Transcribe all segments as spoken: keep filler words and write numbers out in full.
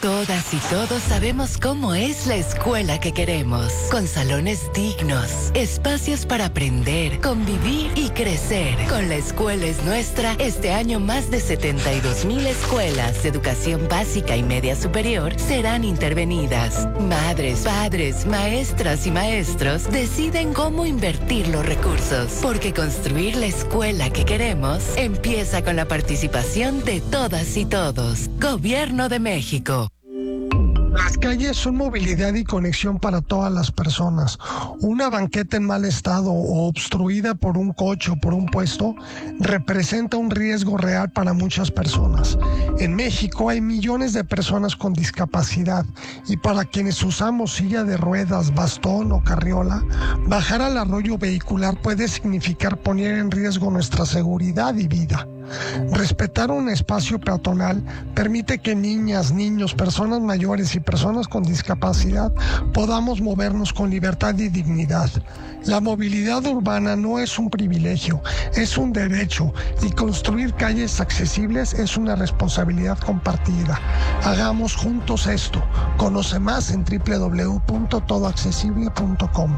Todas y todos sabemos cómo es la escuela que queremos, con salones dignos, espacios para aprender, convivir y crecer. Con La Escuela es Nuestra, este año más de setenta y dos mil escuelas de educación básica y media superior serán intervenidas. Madres, padres, maestras y maestros deciden cómo invertir los recursos, porque construir la escuela que queremos empieza con la participación de todas y todos. Gobierno de México. Las calles son movilidad y conexión para todas las personas. Una banqueta en mal estado o obstruida por un coche o por un puesto representa un riesgo real para muchas personas. En México hay millones de personas con discapacidad y para quienes usamos silla de ruedas, bastón o carriola, bajar al arroyo vehicular puede significar poner en riesgo nuestra seguridad y vida. Respetar un espacio peatonal permite que niñas, niños, personas mayores y personas con discapacidad podamos movernos con libertad y dignidad. La movilidad urbana no es un privilegio, es un derecho, y construir calles accesibles es una responsabilidad compartida. Hagamos juntos esto. Conoce más en doble u doble u doble u punto todo accesible punto com.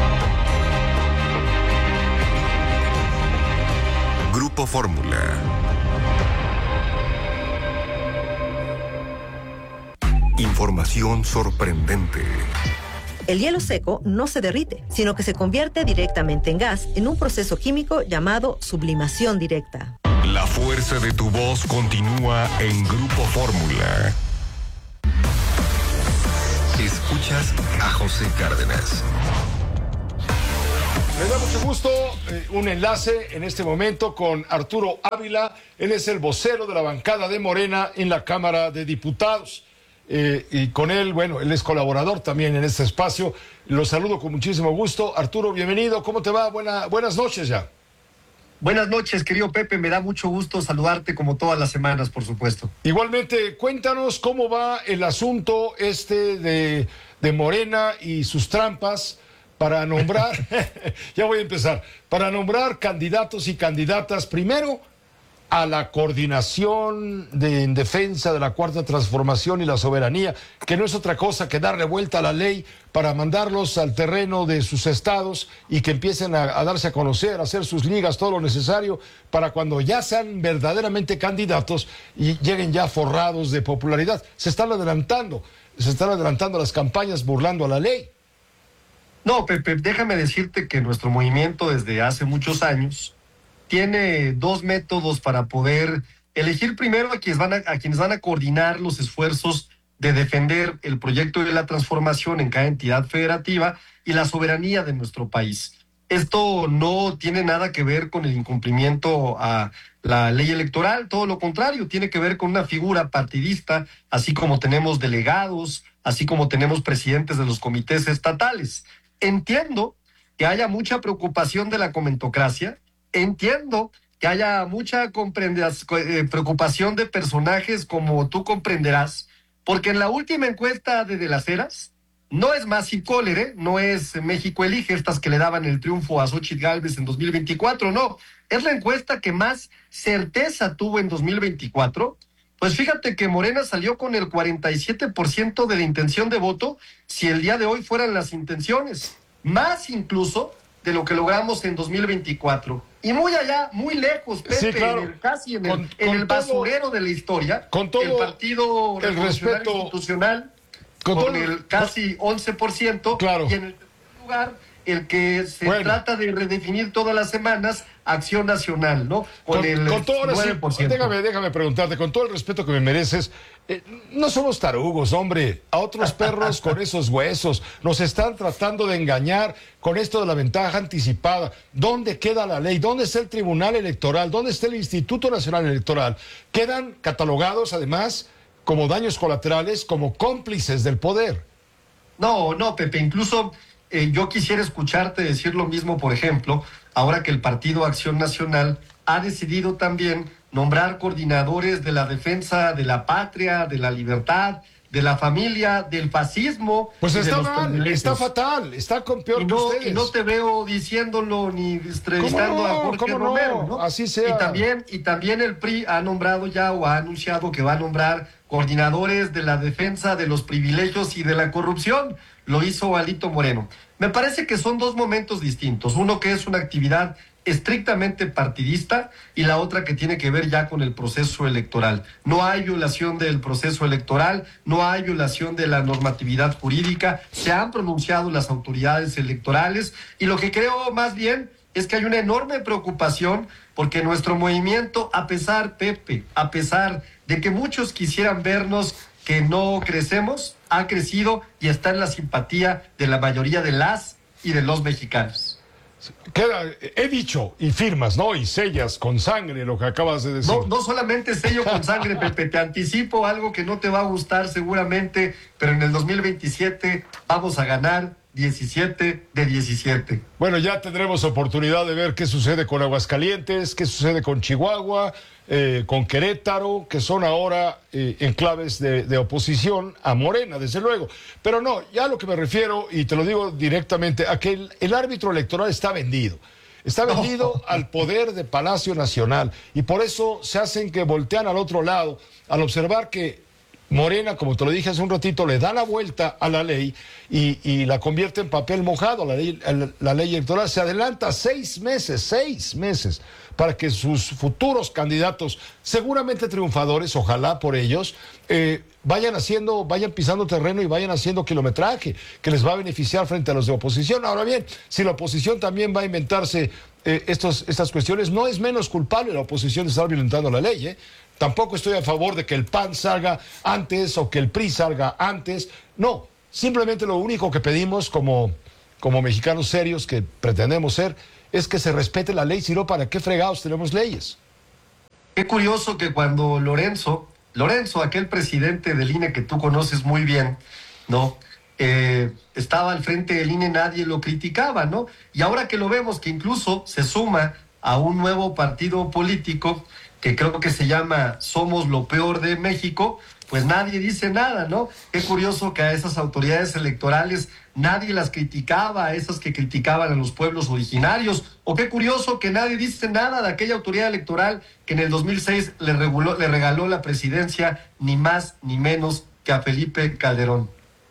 Grupo Fórmula. Información sorprendente. El hielo seco no se derrite, sino que se convierte directamente en gas en un proceso químico llamado sublimación directa. La fuerza de tu voz continúa en Grupo Fórmula. Escuchas a José Cárdenas. Me da mucho gusto eh, un enlace en este momento con Arturo Ávila. Él es el vocero de la bancada de Morena en la Cámara de Diputados. Eh, y con él, bueno, él es colaborador también en este espacio. Lo saludo con muchísimo gusto. Arturo, bienvenido. ¿Cómo te va? Buena, buenas noches ya. Buenas noches, querido Pepe. Me da mucho gusto saludarte como todas las semanas, por supuesto. Igualmente, cuéntanos cómo va el asunto este de, de Morena y sus trampas para nombrar, ya voy a empezar, para nombrar candidatos y candidatas, primero a la coordinación de, en defensa de la Cuarta Transformación y la soberanía, que no es otra cosa que darle vuelta a la ley para mandarlos al terreno de sus estados y que empiecen a, a darse a conocer, a hacer sus ligas, todo lo necesario para cuando ya sean verdaderamente candidatos y lleguen ya forrados de popularidad. Se están adelantando, se están adelantando las campañas burlando a la ley. No, Pepe, déjame decirte que nuestro movimiento desde hace muchos años tiene dos métodos para poder elegir primero a quienes van a, a quienes van a coordinar los esfuerzos de defender el proyecto de la transformación en cada entidad federativa y la soberanía de nuestro país. Esto no tiene nada que ver con el incumplimiento a la ley electoral, todo lo contrario, tiene que ver con una figura partidista, así como tenemos delegados, así como tenemos presidentes de los comités estatales. Entiendo que haya mucha preocupación de la comentocracia, entiendo que haya mucha preocupación de personajes como tú comprenderás, porque en la última encuesta de De las Heras, no es Más y Cólere, no es México Elige, estas que le daban el triunfo a Xóchitl Gálvez en dos mil veinticuatro, no, es la encuesta que más certeza tuvo en dos mil veinticuatro. Pues fíjate que Morena salió con el cuarenta y siete por ciento de la intención de voto si el día de hoy fueran las intenciones, más incluso de lo que logramos en dos mil veinticuatro. Y muy allá, muy lejos, Pepe, sí, claro. en el, casi en el, con, en con el basurero todo, de la historia, con todo el Partido el Revolucionario respeto, Institucional, con, con todo, el casi once por ciento, claro. Y en el tercer lugar, el que se bueno. trata de redefinir todas las semanas, Acción Nacional, ¿no? Con, con el con todo nueve por ciento. Déjame, déjame preguntarte, con todo el respeto que me mereces, eh, no somos tarugos, hombre. A otros perros con esos huesos. Nos están tratando de engañar con esto de la ventaja anticipada. ¿Dónde queda la ley? ¿Dónde está el Tribunal Electoral? ¿Dónde está el Instituto Nacional Electoral? Quedan catalogados, además, como daños colaterales, como cómplices del poder. No, no, Pepe, incluso eh, yo quisiera escucharte decir lo mismo, por ejemplo, ahora que el Partido Acción Nacional ha decidido también nombrar coordinadores de la defensa de la patria, de la libertad, de la familia, del fascismo. Pues y de está los mal, privilegios. está fatal, está con peor Y que no, ustedes. y no te veo diciéndolo ni entrevistando ¿Cómo no? a Jorge ¿Cómo no? Romero, ¿no? Así sea. Y también, y también el P R I ha nombrado ya o ha anunciado que va a nombrar coordinadores de la defensa de los privilegios y de la corrupción. Lo hizo Alito Moreno. Me parece que son dos momentos distintos. Uno que es una actividad estrictamente partidista y la otra que tiene que ver ya con el proceso electoral. No hay violación del proceso electoral, no hay violación de la normatividad jurídica, se han pronunciado las autoridades electorales y lo que creo más bien es que hay una enorme preocupación porque nuestro movimiento, a pesar, Pepe, a pesar de que muchos quisieran vernos que no crecemos, ha crecido y está en la simpatía de la mayoría de las y de los mexicanos. Queda, he dicho, y firmas, ¿no? Y sellas con sangre lo que acabas de decir. No, no solamente sello con sangre, Pepe, te anticipo algo que no te va a gustar seguramente, pero en el dos mil veintisiete vamos a ganar diecisiete de diecisiete. Bueno, ya tendremos oportunidad de ver qué sucede con Aguascalientes, qué sucede con Chihuahua, eh, con Querétaro, que son ahora eh, enclaves de, de oposición a Morena, desde luego. Pero no, ya a lo que me refiero, y te lo digo directamente, a que el, el árbitro electoral está vendido. Está vendido oh. al poder de Palacio Nacional. Y por eso se hacen que voltean al otro lado, al observar que Morena, como te lo dije hace un ratito, le da la vuelta a la ley y, y la convierte en papel mojado. La ley, la ley electoral se adelanta seis meses, seis meses, para que sus futuros candidatos, seguramente triunfadores, ojalá por ellos, eh, vayan haciendo, vayan pisando terreno y vayan haciendo kilometraje, que les va a beneficiar frente a los de oposición. Ahora bien, si la oposición también va a inventarse eh, estos, estas cuestiones, no es menos culpable la oposición de estar violentando la ley, ¿eh? Tampoco estoy a favor de que el P A N salga antes o que el P R I salga antes. No, simplemente lo único que pedimos como, como mexicanos serios que pretendemos ser es que se respete la ley, si no, ¿para qué fregados tenemos leyes? Qué curioso que cuando Lorenzo, Lorenzo, aquel presidente del I N E que tú conoces muy bien, ¿no? Eh, estaba al frente del I N E, nadie lo criticaba, ¿no? Y ahora que lo vemos que incluso se suma a un nuevo partido político que creo que se llama Somos lo Peor de México, pues nadie dice nada, ¿no? Qué curioso que a esas autoridades electorales nadie las criticaba, a esas que criticaban a los pueblos originarios, o qué curioso que nadie dice nada de aquella autoridad electoral que en el dos mil seis le, reguló, le regaló la presidencia ni más ni menos que a Felipe Calderón.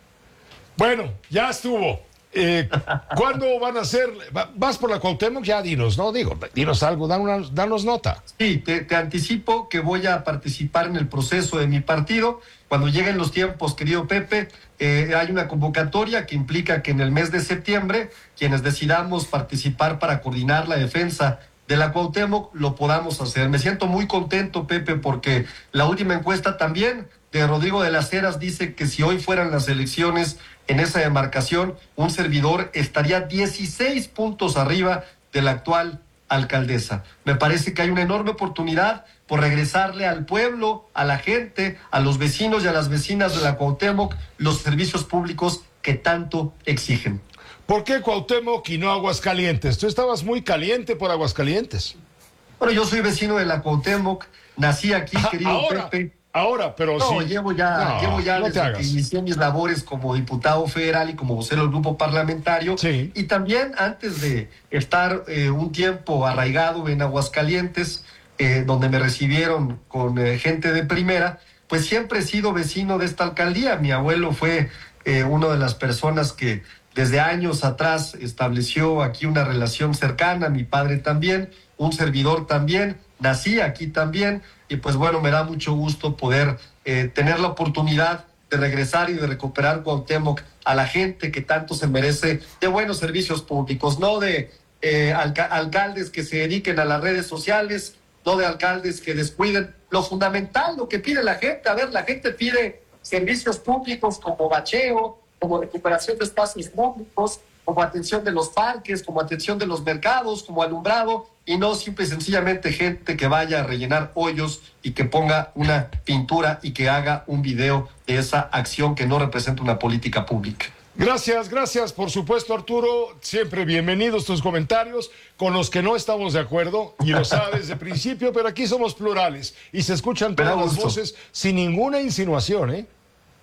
Bueno, ya estuvo. Eh, ¿Cuándo van a ser? ¿Vas por la Cuauhtémoc? Ya dinos, ¿no? Digo, dinos algo, dan una, danos nota. Sí, te, te anticipo que voy a participar en el proceso de mi partido. Cuando lleguen los tiempos, querido Pepe, eh, hay una convocatoria que implica que en el mes de septiembre, quienes decidamos participar para coordinar la defensa de la Cuauhtémoc, lo podamos hacer. Me siento muy contento, Pepe, porque la última encuesta también de Rodrigo de las Heras dice que si hoy fueran las elecciones en esa demarcación, un servidor estaría dieciséis puntos arriba de la actual alcaldesa. Me parece que hay una enorme oportunidad por regresarle al pueblo, a la gente, a los vecinos y a las vecinas de la Cuauhtémoc los servicios públicos que tanto exigen. ¿Por qué Cuauhtémoc y no Aguascalientes? Tú estabas muy caliente por Aguascalientes. Bueno, yo soy vecino de la Cuauhtémoc, nací aquí, querido ahora, Pepe. Ahora, pero no, sí. No, llevo ya, no, llevo ya no desde que inicié mis labores como diputado federal y como vocero del grupo parlamentario. Sí. Y también antes de estar eh, un tiempo arraigado en Aguascalientes, eh, donde me recibieron con eh, gente de primera, pues siempre he sido vecino de esta alcaldía. Mi abuelo fue eh, una de las personas que desde años atrás estableció aquí una relación cercana, mi padre también, un servidor también, nací aquí también, y pues bueno, me da mucho gusto poder eh, tener la oportunidad de regresar y de recuperar Cuauhtémoc a la gente que tanto se merece de buenos servicios públicos, no de eh, alca- alcaldes que se dediquen a las redes sociales, no de alcaldes que descuiden lo fundamental, lo que pide la gente. A ver, la gente pide servicios públicos como bacheo, como recuperación de espacios públicos, como atención de los parques, como atención de los mercados, como alumbrado, y no simple y sencillamente gente que vaya a rellenar hoyos y que ponga una pintura y que haga un video de esa acción que no representa una política pública. Gracias, gracias, por supuesto, Arturo. Siempre bienvenidos tus comentarios con los que no estamos de acuerdo, y lo sabes de principio, pero aquí somos plurales y se escuchan todas las voces sin ninguna insinuación, ¿eh?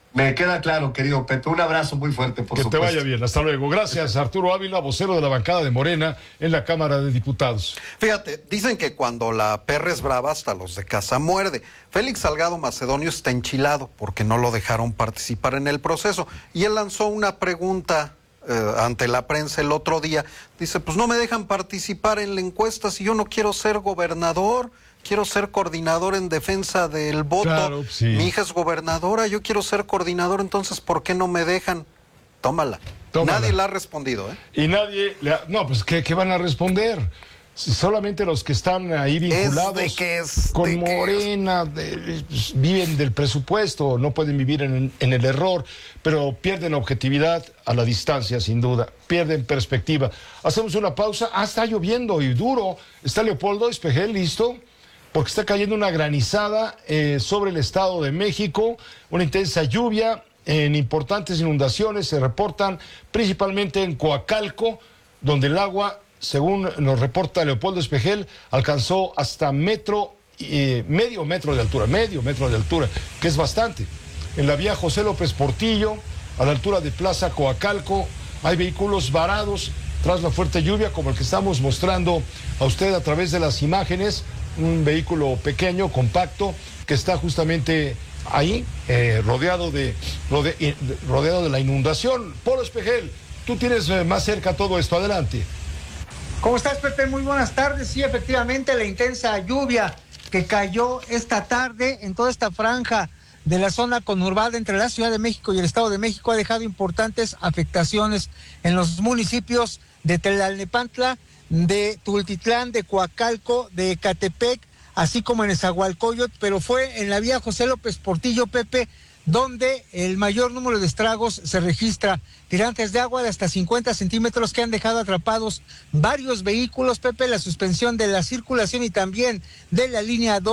Me queda claro, querido Pepe. Un abrazo muy fuerte, por que supuesto. te vaya bien. Hasta luego. Gracias, Arturo Ávila, vocero de la bancada de Morena en la Cámara de Diputados. Fíjate, dicen que cuando la perra es brava, hasta los de casa muerde. Félix Salgado Macedonio está enchilado porque no lo dejaron participar en el proceso. Y él lanzó una pregunta eh, ante la prensa el otro día. Dice, pues no me dejan participar en la encuesta si yo no quiero ser gobernador. Quiero ser coordinador en defensa del voto. Claro, sí. Mi hija es gobernadora, yo quiero ser coordinador, entonces ¿por qué no me dejan? Tómala. Tómala. Nadie la ha respondido, ¿eh? Y nadie, le ha... no, pues ¿qué, qué van a responder? Si solamente los que están ahí vinculados Es de que es, con de que Morena de, pues, viven del presupuesto, no pueden vivir en, en el error, pero pierden objetividad a la distancia, sin duda, pierden perspectiva. Hacemos una pausa. Ah, está lloviendo y duro. Está Leopoldo Espejel, listo, porque está cayendo una granizada eh, sobre el Estado de México, una intensa lluvia, en importantes inundaciones se reportan principalmente en Coacalco, donde el agua, según nos reporta Leopoldo Espejel, alcanzó hasta metro, eh, medio metro de altura, medio metro de altura, que es bastante. En la vía José López Portillo, a la altura de Plaza Coacalco, hay vehículos varados tras la fuerte lluvia, como el que estamos mostrando a usted a través de las imágenes, un vehículo pequeño, compacto, que está justamente ahí, eh, rodeado, de, rode, rodeado de la inundación. Polo Espejel, tú tienes eh, más cerca todo esto, adelante. ¿Cómo estás, Pepe? Muy buenas tardes. Sí, efectivamente, la intensa lluvia que cayó esta tarde en toda esta franja de la zona conurbada entre la Ciudad de México y el Estado de México ha dejado importantes afectaciones en los municipios de Tlalnepantla, de Tultitlán, de Coacalco, de Ecatepec, así como en Nezahualcóyotl, pero fue en la vía José López Portillo, Pepe, donde el mayor número de estragos se registra. Tirantes de agua de hasta cincuenta centímetros que han dejado atrapados varios vehículos, Pepe, la suspensión de la circulación y también de la línea dos.